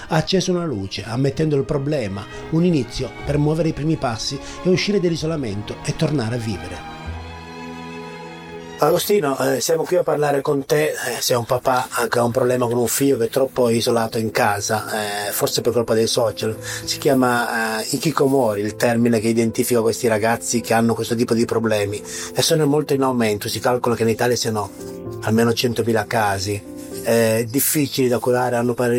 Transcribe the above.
ha acceso una luce, ammettendo il problema, un inizio per muovere i primi passi e uscire dall'isolamento e tornare a vivere. Agostino, siamo qui a parlare con te, sei un papà che ha un problema con un figlio che è troppo isolato in casa, forse per colpa dei social. Si chiama hikikomori, il termine che identifica questi ragazzi che hanno questo tipo di problemi, e sono molto in aumento. Si calcola che in Italia siano almeno 100.000 casi, difficili da curare, hanno